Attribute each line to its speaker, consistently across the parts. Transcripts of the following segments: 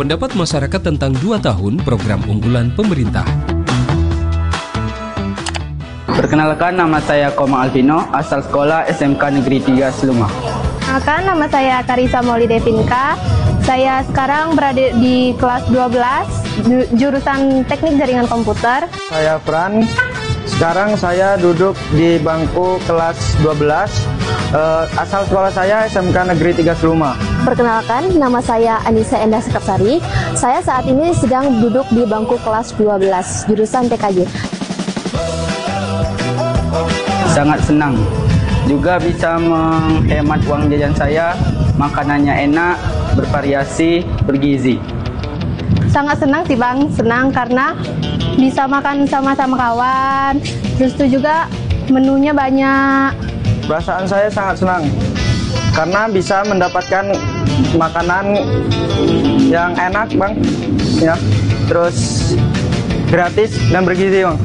Speaker 1: pendapat masyarakat tentang 2 tahun program unggulan pemerintah.
Speaker 2: Perkenalkan, nama saya Koma Alvino, asal sekolah SMK Negeri 3 Seluma.
Speaker 3: Perkenalkan, nama saya Karisa Maulide Pinka. Saya sekarang berada di kelas 12, jurusan Teknik Jaringan Komputer.
Speaker 4: Saya Fran, sekarang saya duduk di bangku kelas 12, asal sekolah saya SMK Negeri 3 Seluma.
Speaker 5: Perkenalkan, nama saya Anissa Endah Sekarsari. Saya saat ini sedang duduk di bangku kelas 12, jurusan TKJ.
Speaker 2: Sangat senang, juga bisa menghemat uang jajan saya, makanannya enak, bervariasi, bergizi.
Speaker 3: Sangat senang sih Bang, senang karena bisa makan sama-sama kawan, terus itu juga menunya banyak.
Speaker 4: Perasaan saya sangat senang karena bisa mendapatkan makanan yang enak Bang, ya, terus gratis dan bergizi Bang.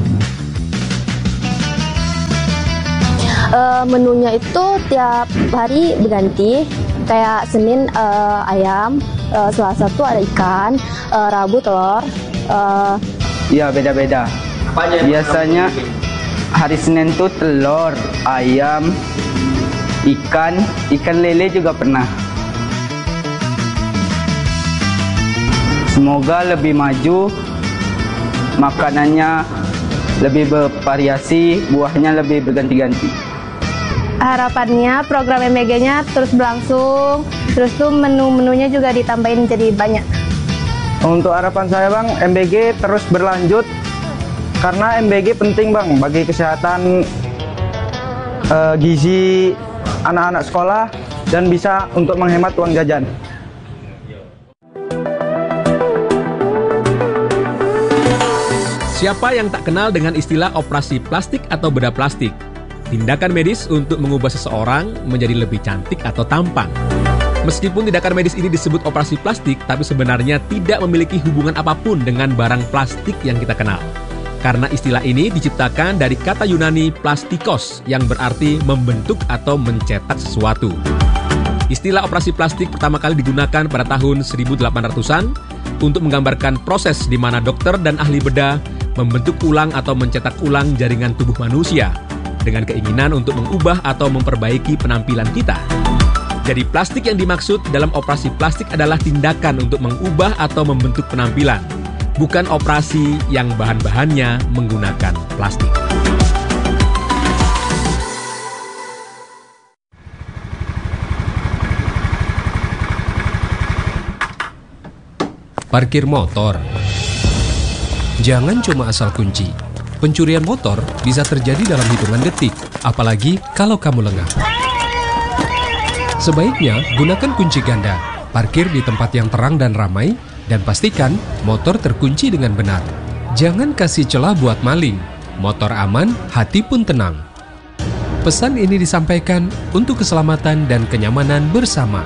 Speaker 5: Menunya itu tiap hari berganti, kayak Senin ayam, Selasa tuh ada ikan, Rabu telur.
Speaker 2: Ya, beda-beda. Biasanya hari Senin tuh telur, ayam, ikan lele juga pernah. Semoga lebih maju, makanannya lebih bervariasi, buahnya lebih berganti-ganti.
Speaker 3: Harapannya program MBG-nya terus berlangsung, terus tuh menu-menunya juga ditambahin jadi banyak.
Speaker 4: Untuk harapan saya Bang, MBG terus berlanjut karena MBG penting Bang bagi kesehatan gizi anak-anak sekolah dan bisa untuk menghemat uang jajan.
Speaker 1: Siapa yang tak kenal dengan istilah operasi plastik atau bedah plastik? Tindakan medis untuk mengubah seseorang menjadi lebih cantik atau tampan. Meskipun tindakan medis ini disebut operasi plastik, tapi sebenarnya tidak memiliki hubungan apapun dengan barang plastik yang kita kenal. Karena istilah ini diciptakan dari kata Yunani plastikos yang berarti membentuk atau mencetak sesuatu. Istilah operasi plastik pertama kali digunakan pada tahun 1800-an untuk menggambarkan proses di mana dokter dan ahli bedah membentuk ulang atau mencetak ulang jaringan tubuh manusia dengan keinginan untuk mengubah atau memperbaiki penampilan kita. Jadi plastik yang dimaksud dalam operasi plastik adalah tindakan untuk mengubah atau membentuk penampilan, bukan operasi yang bahan-bahannya menggunakan plastik. Parkir motor. Jangan cuma asal kunci. Pencurian motor bisa terjadi dalam hitungan detik, apalagi kalau kamu lengah. Sebaiknya gunakan kunci ganda, parkir di tempat yang terang dan ramai, dan pastikan motor terkunci dengan benar. Jangan kasih celah buat maling. Motor aman, hati pun tenang. Pesan ini disampaikan untuk keselamatan dan kenyamanan bersama.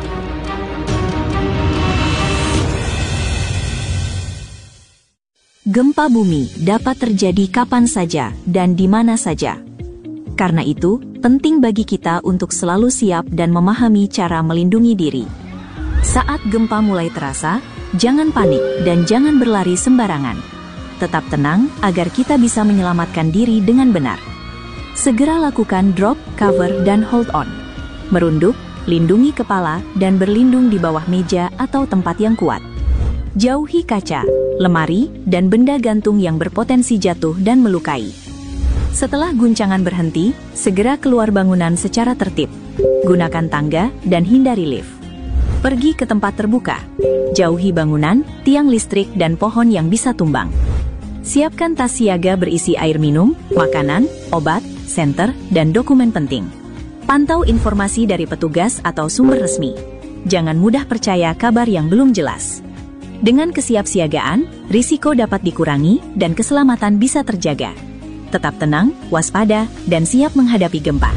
Speaker 6: Gempa bumi dapat terjadi kapan saja dan di mana saja. Karena itu, penting bagi kita untuk selalu siap dan memahami cara melindungi diri. Saat gempa mulai terasa, jangan panik dan jangan berlari sembarangan. Tetap tenang agar kita bisa menyelamatkan diri dengan benar. Segera lakukan drop, cover, dan hold on. Merunduk, lindungi kepala, dan berlindung di bawah meja atau tempat yang kuat. Jauhi kaca, lemari, dan benda gantung yang berpotensi jatuh dan melukai. Setelah guncangan berhenti, segera keluar bangunan secara tertib. Gunakan tangga dan hindari lift. Pergi ke tempat terbuka. Jauhi bangunan, tiang listrik, dan pohon yang bisa tumbang. Siapkan tas siaga berisi air minum, makanan, obat, senter, dan dokumen penting. Pantau informasi dari petugas atau sumber resmi. Jangan mudah percaya kabar yang belum jelas. Dengan kesiapsiagaan, risiko dapat dikurangi dan keselamatan bisa terjaga. Tetap tenang, waspada, dan siap menghadapi gempa.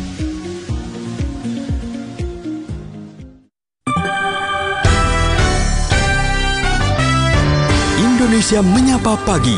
Speaker 7: Indonesia Menyapa Pagi.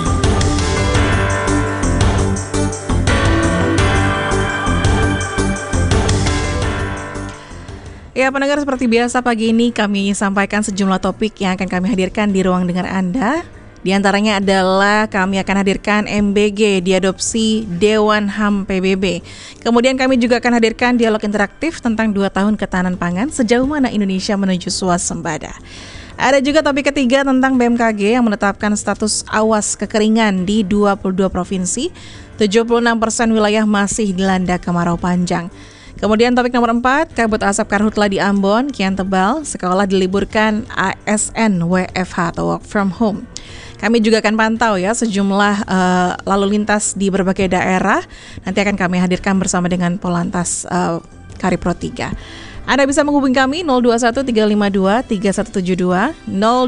Speaker 8: Ya, pendengar, seperti biasa pagi ini kami sampaikan sejumlah topik yang akan kami hadirkan di ruang dengar Anda. Di antaranya adalah kami akan hadirkan MBG diadopsi Dewan HAM PBB. Kemudian kami juga akan hadirkan dialog interaktif tentang 2 tahun ketahanan pangan, sejauh mana Indonesia menuju swasembada. Ada juga topik ketiga tentang BMKG yang menetapkan status awas kekeringan di 22 provinsi. 76% wilayah masih dilanda kemarau panjang. Kemudian topik nomor 4, kabut asap karhutla di Ambon kian tebal, sekolah diliburkan ASN WFH atau work from home. Kami juga akan pantau ya sejumlah lalu lintas di berbagai daerah. Nanti akan kami hadirkan bersama dengan Polantas Karipro 3. Anda bisa menghubungi kami 021-352-3172,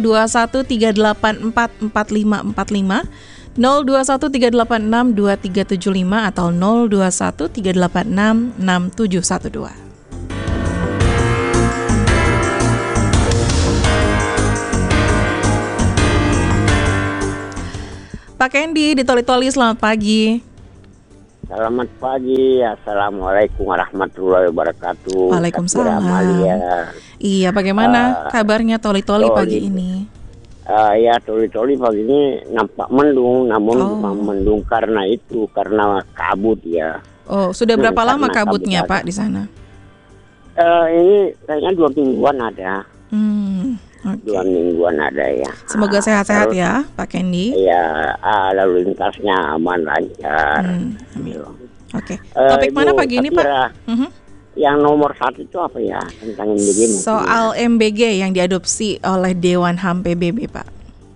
Speaker 8: 021-384-4545, 021-386-2375 atau 021-386-6712. Pak Kendi di Toli-Toli, selamat pagi.
Speaker 9: Selamat pagi, Assalamualaikum warahmatullahi wabarakatuh.
Speaker 8: Waalaikumsalam. Iya, bagaimana kabarnya Toli-Toli pagi ini?
Speaker 9: Ya, Toli-Toli pagi ini nampak mendung, namun mendung karena kabut ya.
Speaker 8: Oh, sudah berapa lama kabutnya Pak di sana?
Speaker 9: Ini kayaknya 2 mingguan ada. Okay. 2 mingguan ada ya.
Speaker 8: Semoga sehat-sehat ya Pak Kendi.
Speaker 9: Iya, lalu lintasnya aman lancar.
Speaker 8: Oke. Topik mana pagi ini Pak?
Speaker 9: Yang nomor 1 itu apa ya tentang MBG?
Speaker 8: Soal MBG yang diadopsi oleh Dewan HAM PBB Pak.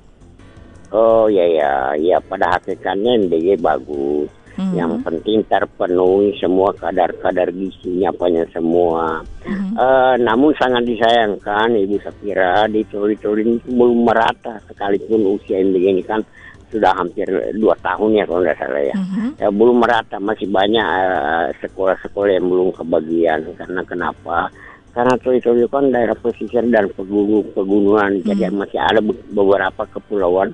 Speaker 9: Oh ya, pada hakikatnya MBG bagus. Yang penting terpenuhi semua kadar-kadar gizinya semua. Namun sangat disayangkan Ibu Safira, di Toli-Toli ini belum merata, sekalipun usia MBG ini kan sudah hampir 2 tahun ya kalau nggak salah ya. Belum merata, masih banyak sekolah-sekolah yang belum kebagian. Karena kenapa? Karena Toli-Toli kan daerah pesisir dan pegunungan, jadi masih ada beberapa kepulauan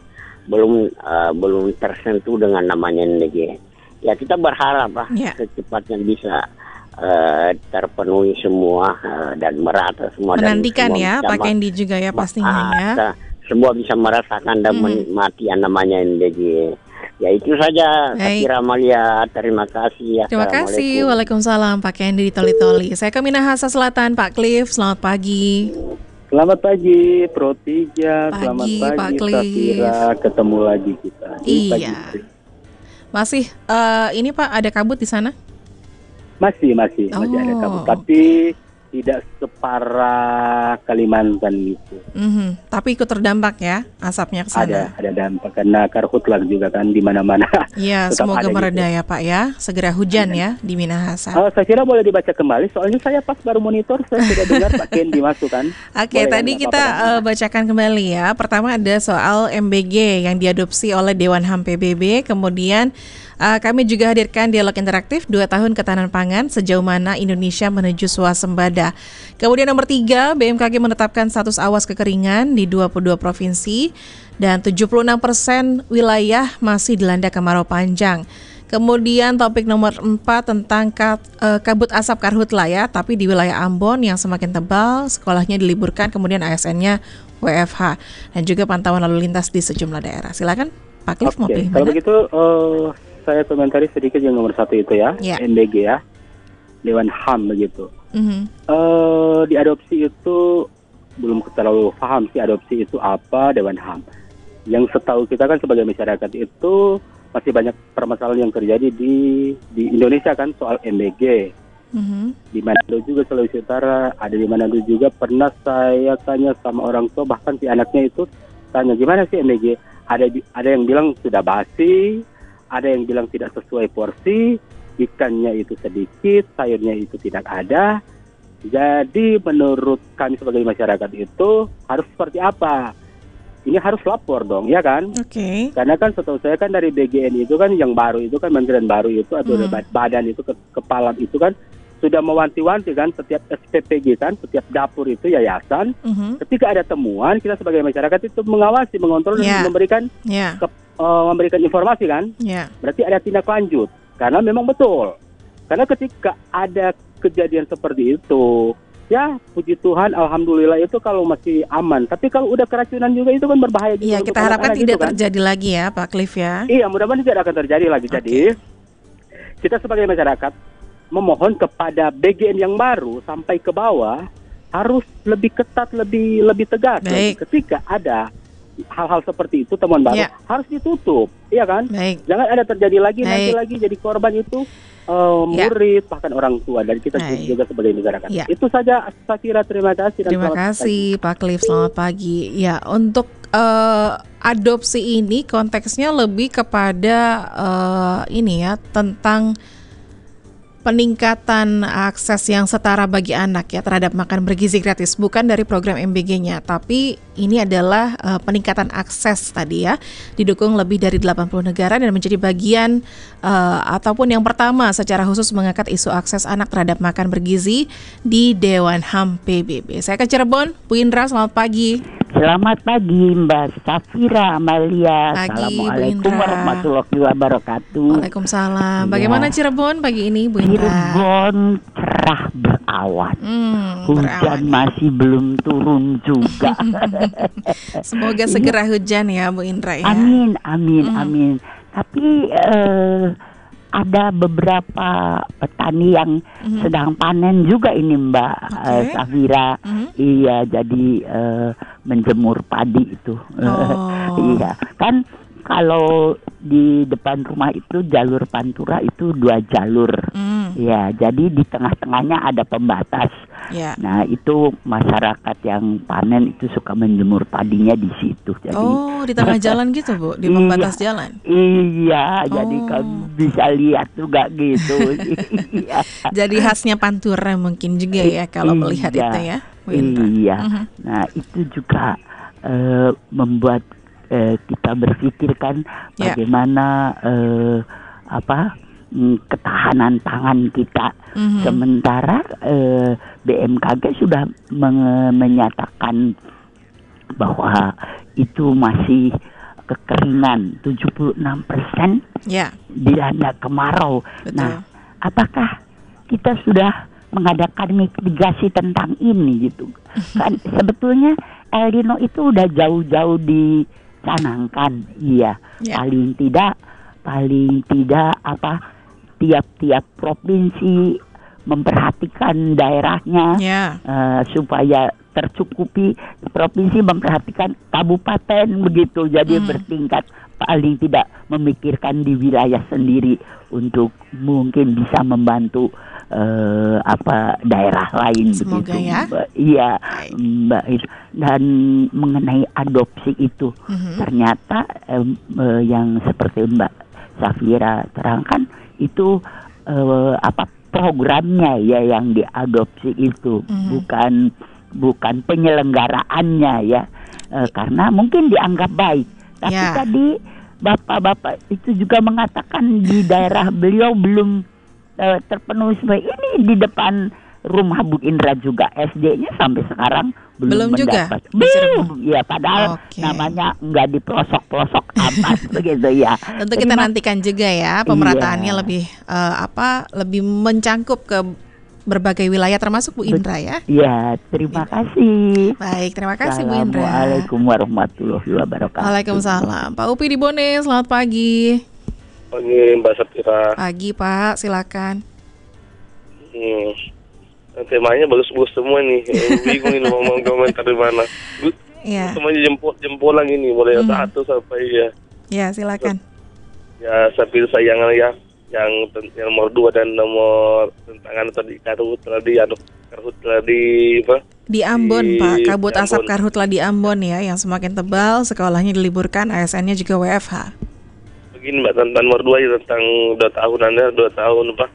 Speaker 9: belum tersentuh dengan namanya MBG. Ya, kita berharap secepatnya bisa terpenuhi semua dan merata semua.
Speaker 8: Menantikan
Speaker 9: dan
Speaker 8: ya Pak Kendi juga ya pastinya ya.
Speaker 9: Semua bisa merasakan dan menikmati yang namanya MBG. Ya, itu saja Safira Amalia, terima kasih.
Speaker 8: Terima kasih. Waalaikumsalam Pak Kendi di Toli-Toli. Saya ke Minahasa Selatan, Pak Cliff, selamat pagi.
Speaker 10: Selamat pagi Pro 3, selamat
Speaker 8: Pak
Speaker 10: pagi
Speaker 8: Cliff.
Speaker 10: Safira, ketemu lagi kita.
Speaker 8: Iya. Masih ini Pak ada kabut di sana?
Speaker 10: Masih ada kabut, tapi tidak separah Kalimantan gitu.
Speaker 8: Tapi ikut terdampak ya asapnya ke sana.
Speaker 10: Ada dampak karena karhutla juga kan di mana-mana.
Speaker 8: Iya, semoga mereda ya Pak ya. Segera hujan ya di Minahasa.
Speaker 10: Saya kira boleh dibaca kembali, soalnya saya pas baru monitor saya sudah dengar Pak Ken dimasukkan.
Speaker 8: Oke, tadi kita bacakan kembali ya. Pertama ada soal MBG yang diadopsi oleh Dewan HAM PBB. Kemudian kami juga hadirkan dialog interaktif 2 tahun ketahanan pangan, sejauh mana Indonesia menuju swasembada. Kemudian nomor 3, BMKG menetapkan status awas kekeringan di 22 provinsi dan 76% wilayah masih dilanda kemarau panjang. Kemudian topik nomor 4 tentang kabut asap karhutla ya, tapi di wilayah Ambon yang semakin tebal, sekolahnya diliburkan, kemudian ASN-nya WFH, dan juga pantauan lalu lintas di sejumlah daerah. Silakan Pak Cliff, mau pilih
Speaker 10: kalau
Speaker 8: mana?
Speaker 10: begitu saya komentari sedikit yang nomor 1 itu ya, MBG ya, Dewan HAM begitu. Diadopsi itu belum terlalu paham sih adopsi itu apa, Dewan HAM. Yang setahu kita kan sebagai masyarakat itu masih banyak permasalahan yang terjadi di Indonesia kan soal MBG. Di Manado juga, Sulawesi Utara, ada di Manado juga. Pernah saya tanya sama orang tua, bahkan si anaknya itu tanya gimana sih MBG. Ada yang bilang sudah basi, ada yang bilang tidak sesuai porsi, ikannya itu sedikit, sayurnya itu tidak ada. Jadi menurut kami sebagai masyarakat itu harus seperti apa? Ini harus lapor dong, ya kan?
Speaker 8: Oke.
Speaker 10: Karena kan setahu saya kan dari BGN itu kan yang baru itu kan Kementerian baru itu atau badan itu kepala itu kan sudah mewanti-wanti kan setiap SPPG kan, setiap dapur itu yayasan. Ketika ada temuan, kita sebagai masyarakat itu mengawasi, mengontrol dan memberikan memberikan informasi kan, berarti ada tindak lanjut. Karena memang betul, karena ketika ada kejadian seperti itu, ya puji Tuhan, alhamdulillah itu kalau masih aman. Tapi kalau udah keracunan juga itu kan berbahaya.
Speaker 8: Iya, kita harapkan tidak terjadi lagi ya Pak Cliff ya.
Speaker 10: Iya, mudah-mudahan tidak akan terjadi lagi. Jadi kita sebagai masyarakat memohon kepada BGN yang baru sampai ke bawah harus lebih ketat, lebih tegas. Ketika ada hal-hal seperti itu, temuan baru harus ditutup, iya kan? Jangan ada terjadi lagi nanti lagi jadi korban itu murid bahkan orang tua, dan kita juga sebagai masyarakat. Itu saja saya kira. Terima kasih.
Speaker 8: Terima kasih Pak Cliff, selamat pagi. Ya, untuk adopsi ini konteksnya lebih kepada ini ya, tentang peningkatan akses yang setara bagi anak ya terhadap makan bergizi gratis, bukan dari program MBG-nya, tapi ini adalah peningkatan akses tadi ya, didukung lebih dari 80 negara dan menjadi bagian ataupun yang pertama secara khusus mengangkat isu akses anak terhadap makan bergizi di Dewan HAM PBB. Saya ke Cirebon, Bu Indra, selamat pagi.
Speaker 11: Selamat pagi Mbak Safira Amalia. Assalamualaikum warahmatullahi wabarakatuh.
Speaker 8: Waalaikumsalam. Bagaimana Cirebon pagi ini, Bu Indra?
Speaker 11: Cirebon cerah berawan. Hujan masih belum turun juga.
Speaker 8: Semoga segera hujan ya Bu Indra ya.
Speaker 11: Amin. Tapi ada beberapa petani yang sedang panen juga ini Mbak Safira. Iya, jadi menjemur padi itu. Iya, kan kalau di depan rumah itu jalur pantura itu 2 jalur. Ya, jadi di tengah-tengahnya ada pembatas. Nah, itu masyarakat yang panen itu suka menjemur padinya di situ. Jadi,
Speaker 8: di tengah jalan gitu Bu, di pembatas jalan.
Speaker 11: Iya, jadi kamu bisa lihat juga gitu.
Speaker 8: Jadi khasnya pantura mungkin juga ya kalau melihat itu ya.
Speaker 11: Iya. Nah, itu juga membuat kita berpikirkan bagaimana ketahanan pangan kita. Sementara BMKG sudah menyatakan bahwa itu masih kekeringan 76%, dilanda kemarau. Nah, apakah kita sudah mengadakan mitigasi tentang ini gitu? Kan sebetulnya El Nino itu udah jauh-jauh dicanangkan, paling tidak tiap-tiap provinsi memperhatikan daerahnya supaya tercukupi, provinsi memperhatikan kabupaten begitu, jadi bertingkat, paling tidak memikirkan di wilayah sendiri untuk mungkin bisa membantu daerah lain.
Speaker 8: Semoga
Speaker 11: begitu.
Speaker 8: Ya.
Speaker 11: Iya, Mbak. Dan mengenai adopsi itu ternyata yang seperti Mbak Safira terangkan itu programnya ya yang diadopsi itu, bukan penyelenggaraannya ya, karena mungkin dianggap baik. Tapi tadi bapak-bapak itu juga mengatakan di daerah beliau belum terpenuhi. Ini di depan rumah Bu Indra juga SD-nya sampai sekarang belum mendapat. Belum, ya padahal namanya nggak di pelosok-pelosok amat begitu ya.
Speaker 8: Tentu kita nantikan juga ya pemerataannya lebih lebih mencangkup ke berbagai wilayah termasuk Bu Indra ya.
Speaker 11: Iya, terima kasih.
Speaker 8: Baik, terima kasih Bu Indra.
Speaker 11: Assalamualaikum warahmatullahi wabarakatuh.
Speaker 8: Waalaikumsalam. Pak Upi di Bone, selamat pagi.
Speaker 12: Pagi Mbak Safira.
Speaker 8: Pagi Pak, silakan.
Speaker 12: Temanya bagus-bagus semua nih. Bingung ini mau komentar di mana. Semuanya jempolan ini, mulai 1 sampai ya.
Speaker 8: Ya, silakan.
Speaker 12: Ya, sambil sayangan ya. Yang nomor 2 dan nomor tentangan tadi karhutla
Speaker 8: di Ambon Pak, kabut asap karhutla di Ambon ya, yang semakin tebal, sekolahnya diliburkan, ASN-nya juga WFH.
Speaker 12: Begini Mbak, tentang nomor 2 ya, tentang 2 tahun Pak.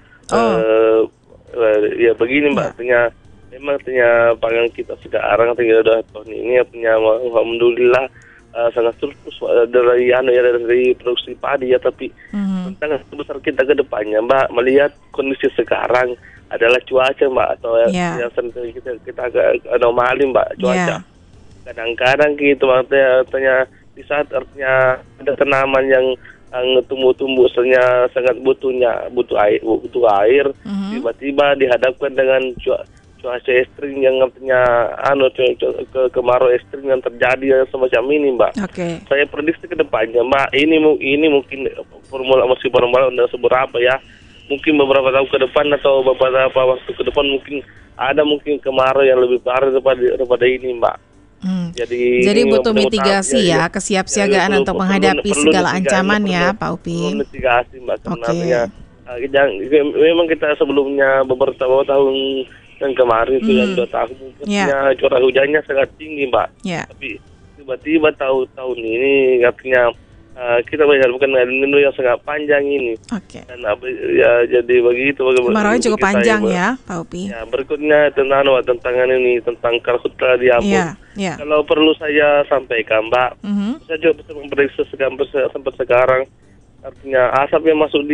Speaker 12: Ya begini Mbak, memang pangan kita sekarang tinggal 2 tahun ini ya, alhamdulillah sangat surplus dari produksi padi ya, tapi tantangan besar kita ke depannya Mbak, melihat kondisi sekarang adalah cuaca Mbak, atau yang sering kita agak anomali Mbak, cuaca. Kadang-kadang gitu artinya di saat artinya ada tanaman yang tumbuh-tumbuh sangat butuh air, tiba-tiba dihadapkan dengan cuaca ekstrim yang artinya kemarau ekstrim yang terjadi semacam ini, Mbak.
Speaker 8: Oke.
Speaker 12: Saya prediksi ke depannya, Mbak, ini mungkin formula masih baru-baru dan seberapa ya. Mungkin beberapa tahun ke depan atau beberapa waktu ke depan mungkin kemarau yang lebih parah daripada ini, Mbak. Jadi butuh mitigasi ya, kesiapsiagaan untuk menghadapi segala ancaman ya, Pak Upin. Mitigasi, Mbak. Memang kita sebelumnya beberapa tahun yang kemarin itu yang 2 tahun curah hujannya sangat tinggi, Mbak. Tapi tiba-tiba tahun ini artinya kita bukan El Nino yang sangat panjang ini. Dan jadi begitu.
Speaker 8: Kemarauannya cukup panjang ya, Pak Upi.
Speaker 12: Ya, berikutnya tentang karhutla di Ambon. Kalau perlu saya sampaikan, Mbak, saya juga bisa memprediksi sampai sekarang. Artinya asap yang masuk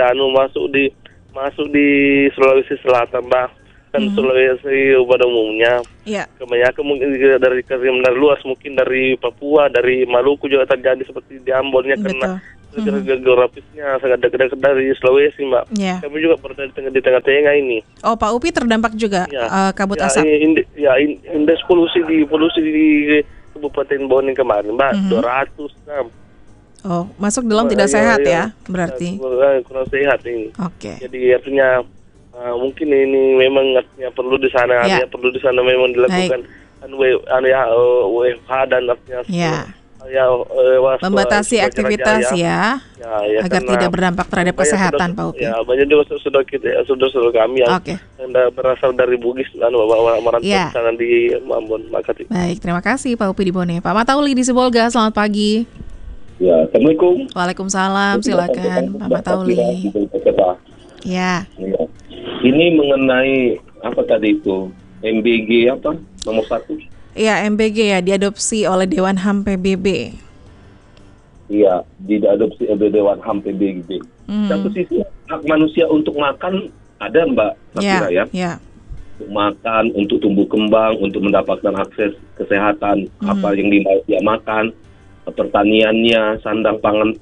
Speaker 12: di Sulawesi Selatan, Mbak. Kan Sulawesi pada umumnya. Kebanyakan mungkin dari Kalimantan luas, mungkin dari Papua, dari Maluku juga terjadi seperti di Ambon ya, karena geografisnya sangat dekat dari Sulawesi, Mbak. Kami juga berada di tengah-tengah ini.
Speaker 8: Oh, Pak Upi terdampak juga kabut asap.
Speaker 12: Indeks polusi di Kabupaten Bone kemarin, Mbak, 206.
Speaker 8: Oh, masuk dalam tidak sehat ya, berarti.
Speaker 12: Kurang sehat ini.
Speaker 8: Oke.
Speaker 12: Jadi artinya mungkin ini memang artinya perlu di sana, perlu di sana memang dilakukan WFH dan artinya
Speaker 8: membatasi aktivitas agar tidak berdampak terhadap kesehatan, Pak Upi.
Speaker 12: Ya, banyak juga saudara kami yang berasal dari Bugis dan merantau di sana di Ambon. Makasih.
Speaker 8: Baik, terima kasih Pak Upi di Bone. Pak Matauli di Sibolga, selamat pagi.
Speaker 13: Ya, Assalamualaikum.
Speaker 8: Waalaikumsalam, silakan Pak Matauli. Ya.
Speaker 13: Ini mengenai apa tadi itu? MBG apa? Nomor 1?
Speaker 8: Iya, MBG ya, diadopsi oleh Dewan HAM PBB.
Speaker 13: Iya, diadopsi oleh Dewan HAM PBB. Satu sisi hak manusia untuk makan ada, Mbak Safira ya. Untuk makan, untuk tumbuh kembang, untuk mendapatkan akses kesehatan, apa yang dia makan. Pertaniannya, sandang pangan,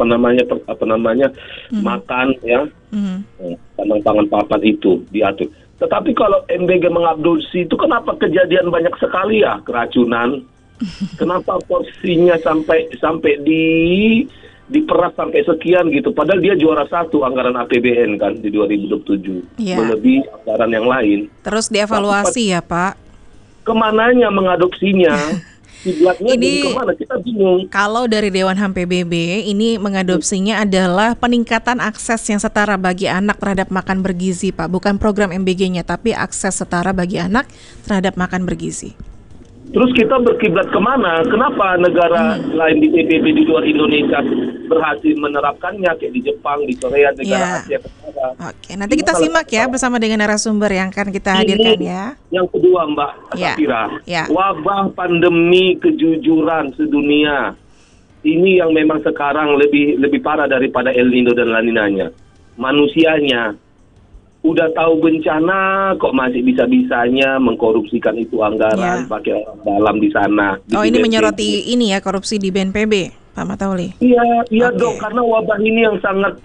Speaker 13: makan ya, sandang pangan papan itu diatur. Tetapi kalau MBG mengabduksi itu kenapa kejadian banyak sekali ya keracunan? Kenapa porsinya sampai diperas sampai sekian gitu? Padahal dia juara 1 anggaran APBN kan di 2027, melebihi anggaran yang lain.
Speaker 8: Terus dievaluasi ya, Pak?
Speaker 13: Kemananya mengadopsinya? Ini kemana? Kita bingung.
Speaker 8: Kalau dari Dewan HAM PBB ini mengadopsinya adalah peningkatan akses yang setara bagi anak terhadap makan bergizi, Pak. Bukan program MBG-nya, tapi akses setara bagi anak terhadap makan bergizi.
Speaker 13: Terus kita berkiblat kemana? Kenapa negara lain di PBB di luar Indonesia berhasil menerapkannya kayak di Jepang, di Korea, negara Asia Tenggara?
Speaker 8: Oke, nanti kita simak ya bersama dengan narasumber yang akan kita hadirkan ya.
Speaker 13: Yang kedua, Mbak Safira, wabah pandemi kejujuran sedunia. Ini yang memang sekarang lebih parah daripada El Nino dan La Ninanya. Manusianya udah tahu bencana kok masih bisa-bisanya mengkorupsikan itu anggaran pakai orang dalam di sana.
Speaker 8: Ini menyoroti ini ya, korupsi di BNPB, Pak Matauli.
Speaker 13: Iya dong, karena wabah ini yang sangat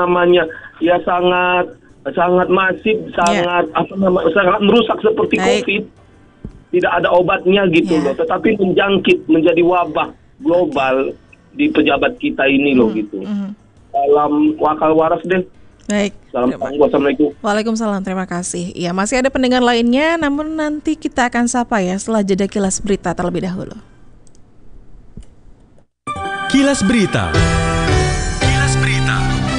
Speaker 13: sangat masif, sangat merusak seperti COVID. Tidak ada obatnya gitu loh, tetapi menjangkit menjadi wabah global di pejabat kita ini loh gitu. Dalam wakal waras deh.
Speaker 8: Baik.
Speaker 13: Assalamualaikum.
Speaker 8: Waalaikumsalam, terima kasih. Ya, masih ada pendengar lainnya, namun nanti kita akan sapa ya setelah jeda kilas berita terlebih dahulu.
Speaker 7: Kilas Berita. Kilas Berita.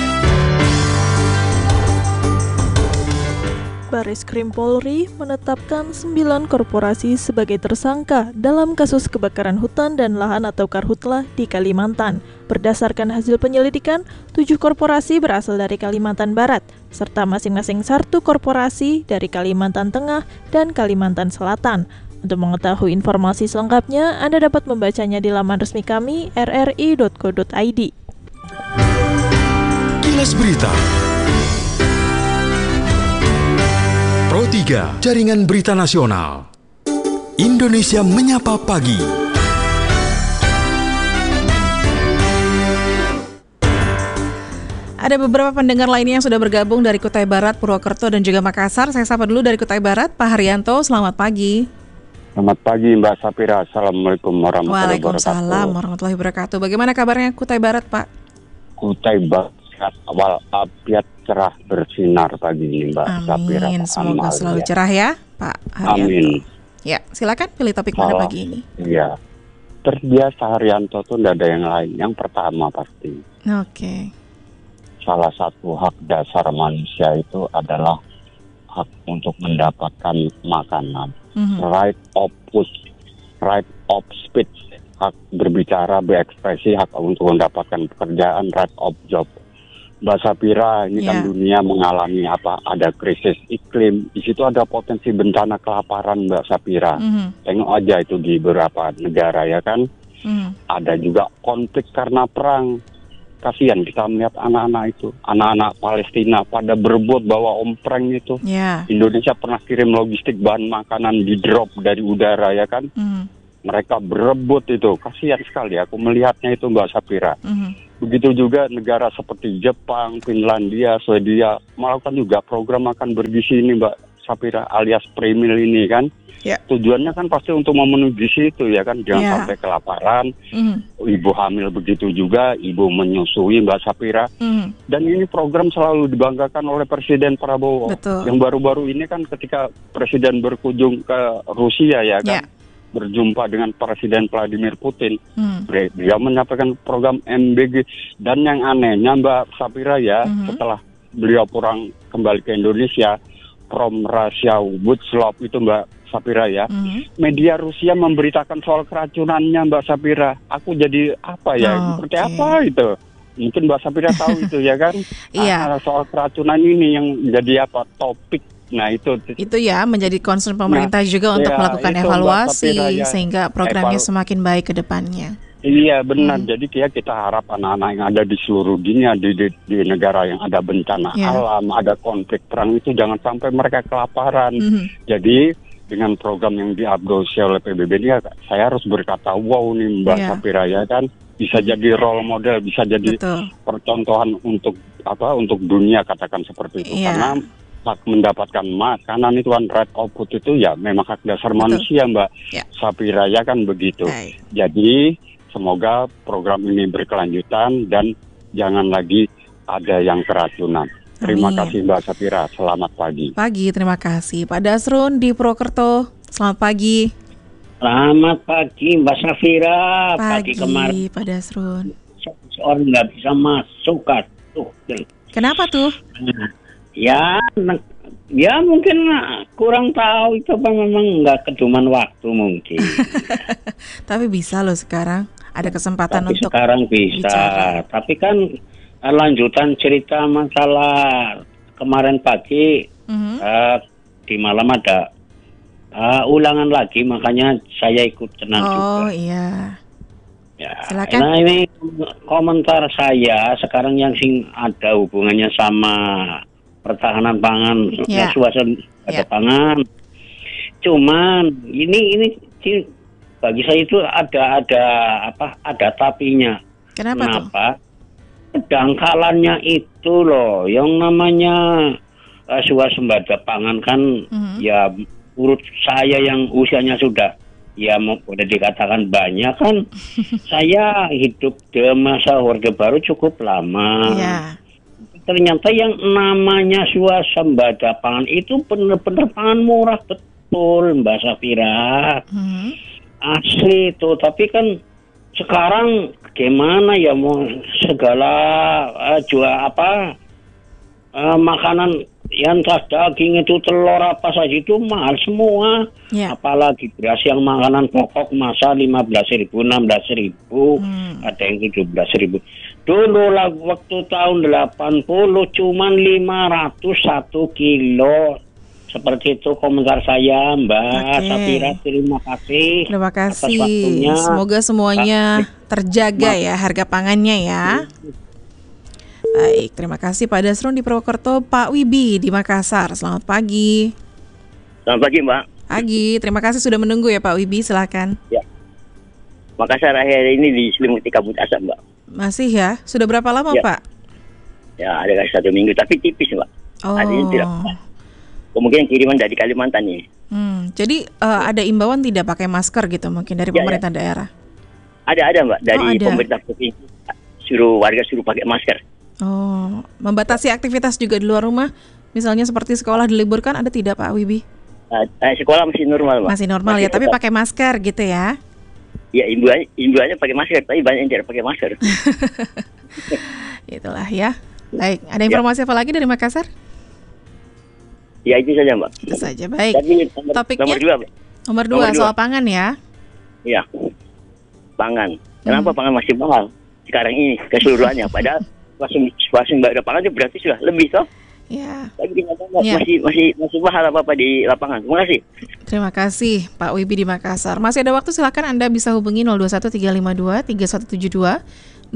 Speaker 14: Bareskrim Polri menetapkan 9 korporasi sebagai tersangka dalam kasus kebakaran hutan dan lahan atau karhutla di Kalimantan. Berdasarkan hasil penyelidikan, 7 korporasi berasal dari Kalimantan Barat, serta masing-masing 1 korporasi dari Kalimantan Tengah dan Kalimantan Selatan. Untuk mengetahui informasi selengkapnya, Anda dapat membacanya di laman resmi kami, rri.co.id.
Speaker 7: Kilas Berita. Pro 3, Jaringan Berita Nasional. Indonesia Menyapa Pagi.
Speaker 8: Ada beberapa pendengar lainnya yang sudah bergabung dari Kutai Barat, Purwokerto, dan juga Makassar. Saya sapa dulu dari Kutai Barat, Pak Haryanto. Selamat pagi.
Speaker 15: Selamat pagi Mbak Safira. Assalamualaikum warahmatullahi wabarakatuh.
Speaker 8: Waalaikumsalam warahmatullahi wabarakatuh. Bagaimana kabarnya Kutai Barat, Pak?
Speaker 15: Kutai Barat awal apiat cerah bersinar pagi ini Mbak Safira.
Speaker 8: Amin. Semoga selalu cerah ya, Pak Haryanto.
Speaker 15: Amin.
Speaker 8: Ya, silakan pilih topik mana pagi ini.
Speaker 15: Iya. Terbiasa Haryanto tuh tidak ada yang lain. Yang pertama pasti.
Speaker 8: Oke.
Speaker 15: Salah satu hak dasar manusia itu adalah hak untuk mendapatkan makanan. Right of food, right of speech, hak berbicara, berekspresi, hak untuk mendapatkan pekerjaan, right of job. Mbak Safira, ini kan dunia mengalami ada krisis iklim. Di situ ada potensi bencana kelaparan, Mbak Safira. Tengok aja itu di beberapa negara ya kan. Ada juga konflik karena perang. Kasihan kita melihat anak-anak itu, anak-anak Palestina pada berebut bawa ompreng itu. Indonesia pernah kirim logistik bahan makanan di drop dari udara ya kan. Mereka berebut itu, kasihan sekali aku melihatnya itu Mbak Safira. Begitu juga negara seperti Jepang, Finlandia, Swedia melakukan juga program makan bergizi ini Mbak Safira alias pre-meal ini kan. Tujuannya kan pasti untuk memenuhi gizi itu ya kan, jangan sampai kelaparan. Ibu hamil begitu juga, ibu menyusui Mbak Safira. Dan ini program selalu dibanggakan oleh Presiden Prabowo. Yang baru-baru ini kan ketika Presiden berkunjung ke Rusia ya kan, berjumpa dengan Presiden Vladimir Putin. Dia menyampaikan program MBG. Dan yang anehnya Mbak Safira ya, setelah beliau pulang kembali ke Indonesia, from Russia with love itu Mbak Safira ya, media Rusia memberitakan soal keracunannya Mbak Safira. Aku jadi seperti apa itu? Mungkin Mbak Safira tahu itu ya kan? Soal keracunan ini yang jadi topik. Nah itu
Speaker 8: ya menjadi concern pemerintah juga untuk melakukan evaluasi sehingga programnya semakin baik ke depannya.
Speaker 15: Iya benar. Jadi kita harap anak-anak yang ada di seluruh dunia di negara yang ada bencana alam, ada konflik perang itu jangan sampai mereka kelaparan. Jadi dengan program yang diadopsi oleh PBB ini saya harus berkata wow nih Mbak Safira ya kan, bisa jadi role model, bisa jadi percontohan untuk dunia katakan seperti itu. Karena hak mendapatkan makanan itu kan right of food itu ya memang hak dasar manusia Mbak Safira ya kan begitu. Jadi semoga program ini berkelanjutan dan jangan lagi ada yang keracunan. Terima kasih Mbak Safira, selamat pagi.
Speaker 8: Pagi, terima kasih. Pak Dasrun di Purwokerto, selamat pagi.
Speaker 16: Selamat pagi Mbak Safira.
Speaker 8: Pagi
Speaker 16: kemarin
Speaker 8: Pak Dasrun.
Speaker 16: Seorang nggak bisa masuk tuh.
Speaker 8: Kenapa tuh?
Speaker 16: Ya mungkin kurang tahu itu apa, memang nggak keduman waktu mungkin.
Speaker 8: Tapi bisa loh sekarang, ada kesempatan untuk
Speaker 16: sekarang bisa. Bicara. Tapi kan lanjutan cerita masalah kemarin pagi di malam ada ulangan lagi, makanya saya ikut tenang juga.
Speaker 8: Oh iya.
Speaker 16: Ya,
Speaker 8: silakan.
Speaker 16: Nah ini komentar saya sekarang yang ada hubungannya sama pertahanan pangan, suasana pangan. Cuman ini bagi saya itu ada tapinya.
Speaker 8: Kenapa?
Speaker 16: Dangkalannya itu loh, yang namanya swasembada pangan kan ya urut saya yang usianya sudah boleh dikatakan banyak kan. Saya hidup di masa Orde Baru cukup lama. Ternyata yang namanya swasembada pangan itu benar-benar pangan murah betul Mbak Safira. Asli itu, tapi kan sekarang gimana ya mau segala makanan yang daging itu, telur apa saja itu mahal semua. Apalagi beras yang makanan pokok masa 15.000, 16.000, ada yang 17.000. Dulu lah waktu tahun 80 cuman 500 1 kilo. Seperti itu komentar saya Mbak Safira, terima kasih.
Speaker 8: Terima kasih. Semoga semuanya terjaga ya harga pangannya ya. Baik, terima kasih Pak Dasrun di Purwokerto. Pak Wibi di Makassar, selamat pagi.
Speaker 17: Selamat pagi Mbak.
Speaker 8: Pagi, terima kasih sudah menunggu ya Pak Wibi, silakan.
Speaker 17: Ya, Makassar akhir ini diselimuti kabut asap Mbak.
Speaker 8: Masih ya? Sudah berapa lama Pak?
Speaker 17: Ya, ada kasih 1 minggu, tapi tipis, Mbak. Artinya tidak. Kemungkinan kiriman dari Kalimantan nih.
Speaker 8: Jadi ada imbauan tidak pakai masker gitu mungkin dari pemerintah daerah?
Speaker 17: Ada Mbak, dari pemerintah provinsi warga suruh pakai masker.
Speaker 8: Membatasi aktivitas juga di luar rumah, misalnya seperti sekolah diliburkan, ada tidak Pak Wibi?
Speaker 17: Sekolah masih normal, Mbak.
Speaker 8: Masih normal ya, tapi pakai masker gitu ya?
Speaker 17: Ya, imbuannya pakai masker, tapi banyak yang tidak pakai masker.
Speaker 8: Itulah ya. Baik, ada informasi apa lagi dari Makassar?
Speaker 17: Ya, itu saja, Mbak.
Speaker 8: Itu saja, baik. Topiknya nomor 2 soal pangan ya?
Speaker 17: Iya, pangan. Kenapa pangan masih mahal sekarang ini keseluruhannya? Padahal swasembada pangan itu berarti sudah lebih toh?
Speaker 8: Ya.
Speaker 17: Tapi masih mahal apa di lapangan. Terima kasih.
Speaker 8: Terima kasih Pak Wibi di Makassar. Masih ada waktu, silakan Anda bisa hubungi 0213523172.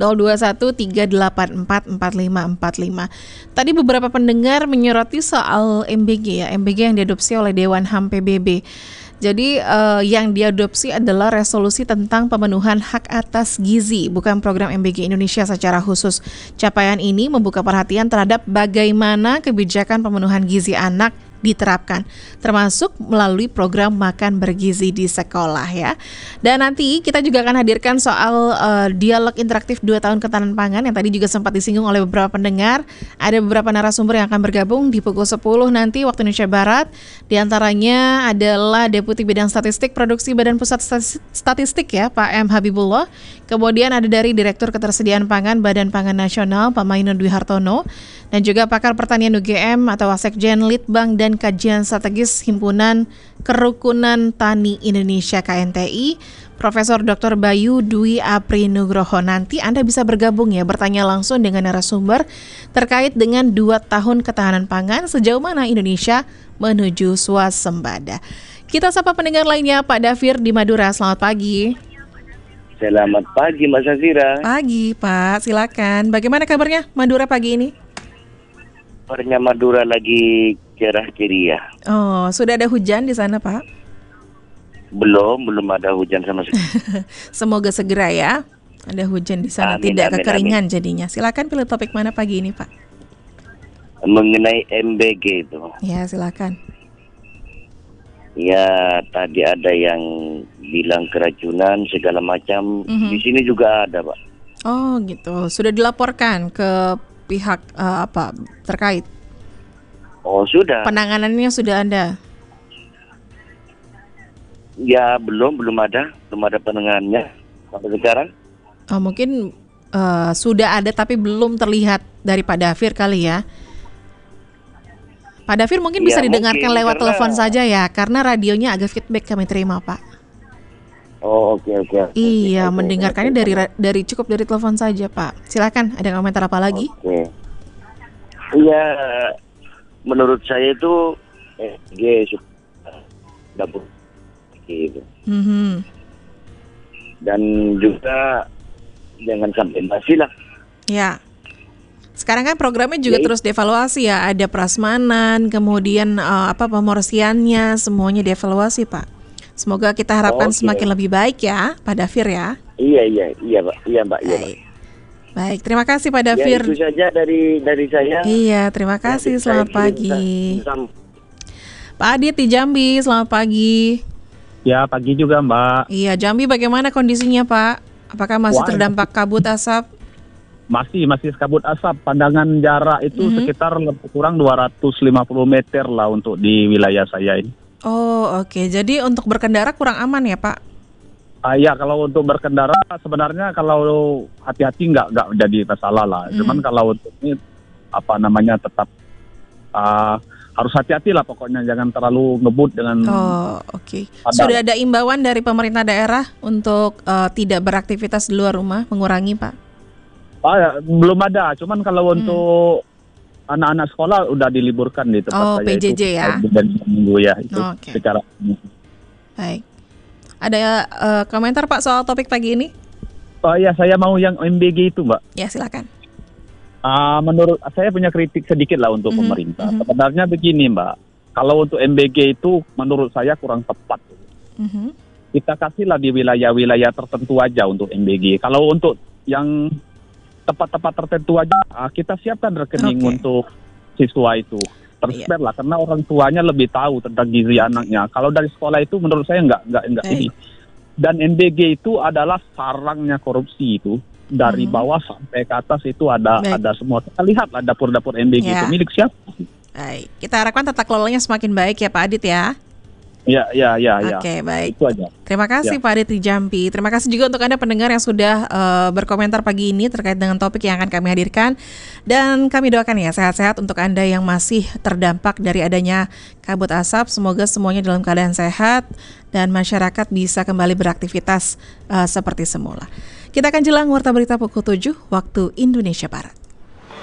Speaker 8: 0213844545. Tadi beberapa pendengar menyoroti soal MBG ya, MBG yang diadopsi oleh Dewan HAM PBB. Jadi yang diadopsi adalah resolusi tentang pemenuhan hak atas gizi, bukan program MBG Indonesia secara khusus. Capaian ini membuka perhatian terhadap bagaimana kebijakan pemenuhan gizi anak diterapkan, termasuk melalui program makan bergizi di sekolah ya. Dan nanti kita juga akan hadirkan soal dialog interaktif 2 tahun ketahanan pangan yang tadi juga sempat disinggung oleh beberapa pendengar. Ada beberapa narasumber yang akan bergabung di pukul 10 nanti waktu Indonesia Barat. Di antaranya adalah Deputi Bidang Statistik Produksi Badan Pusat Statistik ya, Pak M. Habibullah. Kemudian ada dari Direktur Ketersediaan Pangan Badan Pangan Nasional, Pak Mainun Dwi Hartono. Dan juga pakar pertanian UGM atau Wasekjen Litbang dan Kajian Strategis Himpunan Kerukunan Tani Indonesia KNTI, Profesor Dr. Bayu Dwi Apri Nugroho. Nanti Anda bisa bergabung ya, bertanya langsung dengan narasumber terkait dengan 2 tahun ketahanan pangan, sejauh mana Indonesia menuju swasembada. Kita sapa pendengar lainnya, Pak Dafir di Madura. Selamat pagi.
Speaker 17: Selamat pagi Mbak Safira.
Speaker 8: Pagi Pak, silakan. Bagaimana kabarnya Madura pagi ini?
Speaker 17: Kabarnya Madura lagi cerah ceria.
Speaker 8: Oh, sudah ada hujan di sana Pak?
Speaker 17: Belum ada hujan sama sekali.
Speaker 8: Semoga segera ya ada hujan di sana, tidak kekeringan jadinya. Silakan pilih topik mana pagi ini Pak?
Speaker 17: Mengenai MBG itu.
Speaker 8: Ya, silakan.
Speaker 17: Ya, tadi ada yang bilang keracunan segala macam. Di sini juga ada, Pak.
Speaker 8: Oh, gitu. Sudah dilaporkan ke pihak apa terkait?
Speaker 17: Oh, sudah.
Speaker 8: Penanganannya sudah ada?
Speaker 17: Ya, belum ada penanganannya sampai sekarang.
Speaker 8: Oh, mungkin sudah ada tapi belum terlihat dari Pak Dafir kali ya. Pak Dafir mungkin bisa didengarkan lewat telepon saja ya, karena radionya agak feedback kami terima, Pak.
Speaker 17: Oh, oke.
Speaker 8: Iya, mendengarkannya dari cukup dari telepon saja, Pak. Silakan, ada komentar apa lagi?
Speaker 17: Oke. Iya, menurut saya itu dapur gitu. Dan juga jangan sampai basi lah.
Speaker 8: Ya. Sekarang kan programnya juga terus dievaluasi ya, ada prasmanan, kemudian pemorsiannya, semuanya dievaluasi, Pak. Semoga kita harapkan semakin lebih baik ya, Pak Dafir ya.
Speaker 17: Iya, Mbak. Iya, Mbak.
Speaker 8: Baik, terima kasih Pak Dafir.
Speaker 17: Ya, itu saja dari saya.
Speaker 8: Iya, terima kasih. Selamat pagi. Pak Adit di Jambi, selamat pagi.
Speaker 18: Ya, pagi juga Mbak.
Speaker 8: Iya, Jambi bagaimana kondisinya Pak? Apakah masih terdampak kabut asap?
Speaker 18: Masih kabut asap. Pandangan jarak itu sekitar lebih kurang 250 meter lah untuk di wilayah saya ini.
Speaker 8: Oh, oke. Jadi untuk berkendara kurang aman ya Pak?
Speaker 18: Ya, kalau untuk berkendara sebenarnya kalau hati-hati nggak jadi masalah lah. Cuman kalau untuk ini tetap harus hati-hati lah pokoknya, jangan terlalu ngebut dengan.
Speaker 8: Oh, oke. Sudah ada imbauan dari pemerintah daerah untuk tidak beraktivitas di luar rumah, mengurangi Pak?
Speaker 18: Belum ada. Cuman kalau untuk anak-anak sekolah udah diliburkan di tempat saya
Speaker 8: PJJ
Speaker 18: itu.
Speaker 8: Ya?
Speaker 18: Dan minggu ya itu secara.
Speaker 8: Baik. Ada komentar Pak soal topik pagi ini?
Speaker 18: Ya, saya mau yang MBG itu Mbak.
Speaker 8: Ya, silakan.
Speaker 18: Menurut saya punya kritik sedikit lah untuk pemerintah. Sebenarnya begini Mbak, kalau untuk MBG itu menurut saya kurang tepat. Kita kasihlah di wilayah-wilayah tertentu aja untuk MBG. Kalau untuk yang tempat-tempat tertentu aja kita siapkan rekening untuk siswa itu. Terspare lah, karena orang tuanya lebih tahu tentang gizi anaknya. Kalau dari sekolah itu menurut saya enggak ini. Dan MBG itu adalah sarangnya korupsi itu. Dari bawah sampai ke atas itu ada semua. Kita lihatlah dapur-dapur MBG itu milik siapa.
Speaker 8: Baik, kita harapkan tata kelolanya semakin baik ya Pak Adit ya.
Speaker 18: Ya.
Speaker 8: Oke, baik.
Speaker 18: Itu aja.
Speaker 8: Terima kasih Pak Adit di Jambi. Terima kasih juga untuk Anda pendengar yang sudah berkomentar pagi ini terkait dengan topik yang akan kami hadirkan. Dan kami doakan ya sehat-sehat untuk Anda yang masih terdampak dari adanya kabut asap. Semoga semuanya dalam keadaan sehat dan masyarakat bisa kembali beraktivitas seperti semula. Kita akan jelang Warta Berita pukul 7 waktu Indonesia Barat.